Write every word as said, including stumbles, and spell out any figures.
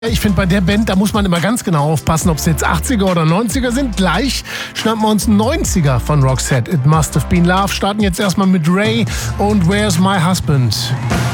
Ich finde, bei der Band, da muss man immer ganz genau aufpassen, ob es jetzt achtziger oder neunziger sind. Gleich schnappen wir uns neunziger von Roxette. It Must Have Been Love. Starten jetzt erstmal mit Ray und Where's My Husband?